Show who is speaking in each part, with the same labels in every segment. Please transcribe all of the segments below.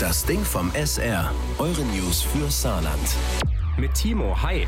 Speaker 1: Das Ding vom SR. Eure News für Saarland.
Speaker 2: Mit Timo, hi.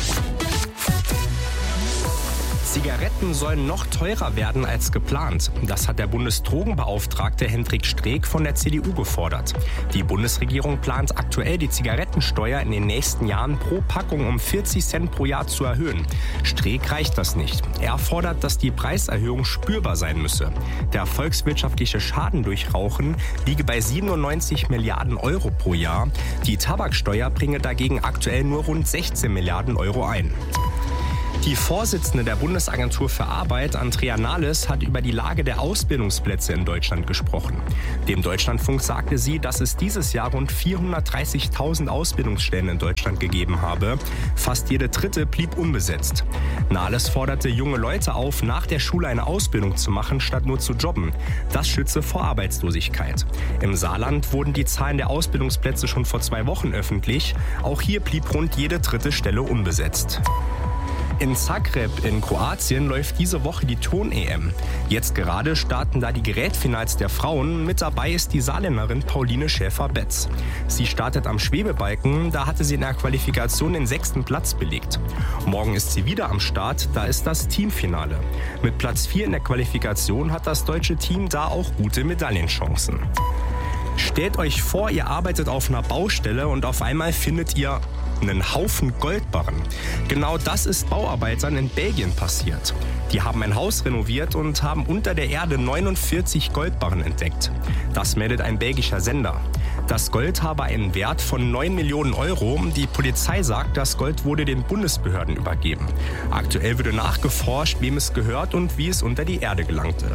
Speaker 2: Zigaretten sollen noch teurer werden als geplant. Das hat der Bundesdrogenbeauftragte Hendrik Streeck von der CDU gefordert. Die Bundesregierung plant aktuell, die Zigarettensteuer in den nächsten Jahren pro Packung um 40 Cent pro Jahr zu erhöhen. Streeck reicht das nicht. Er fordert, dass die Preiserhöhung spürbar sein müsse. Der volkswirtschaftliche Schaden durch Rauchen liege bei 97 Milliarden Euro pro Jahr. Die Tabaksteuer bringe dagegen aktuell nur rund 16 Milliarden Euro ein. Die Vorsitzende der Bundesagentur für Arbeit, Andrea Nahles, hat über die Lage der Ausbildungsplätze in Deutschland gesprochen. Dem Deutschlandfunk sagte sie, dass es dieses Jahr rund 430.000 Ausbildungsstellen in Deutschland gegeben habe. Fast jede dritte blieb unbesetzt. Nahles forderte junge Leute auf, nach der Schule eine Ausbildung zu machen, statt nur zu jobben. Das schütze vor Arbeitslosigkeit. Im Saarland wurden die Zahlen der Ausbildungsplätze schon vor 2 Wochen öffentlich. Auch hier blieb rund jede dritte Stelle unbesetzt. In Zagreb in Kroatien läuft diese Woche die Turn-EM. Jetzt gerade starten da die Gerätfinals der Frauen. Mit dabei ist die Saarländerin Pauline Schäfer-Betz. Sie startet am Schwebebalken, da hatte sie in der Qualifikation den 6. Platz belegt. Morgen ist sie wieder am Start, da ist das Teamfinale. Mit Platz 4 in der Qualifikation hat das deutsche Team da auch gute Medaillenchancen. Stellt euch vor, ihr arbeitet auf einer Baustelle und auf einmal findet ihr einen Haufen Goldbarren. Genau das ist Bauarbeitern in Belgien passiert. Die haben ein Haus renoviert und haben unter der Erde 49 Goldbarren entdeckt. Das meldet ein belgischer Sender. Das Gold habe einen Wert von 9 Millionen Euro. Die Polizei sagt, das Gold wurde den Bundesbehörden übergeben. Aktuell würde nachgeforscht, wem es gehört und wie es unter die Erde gelangte.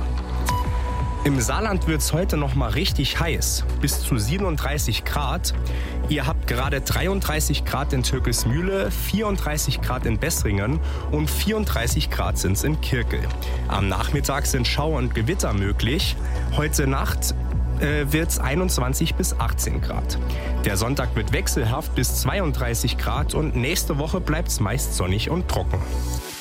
Speaker 2: Im Saarland wird es heute noch mal richtig heiß, bis zu 37 Grad. Ihr habt gerade 33 Grad in Türkismühle, 34 Grad in Bessringen und 34 Grad sind es in Kirkel. Am Nachmittag sind Schauer und Gewitter möglich. Heute Nacht wird es 21 bis 18 Grad. Der Sonntag wird wechselhaft bis 32 Grad und nächste Woche bleibt es meist sonnig und trocken.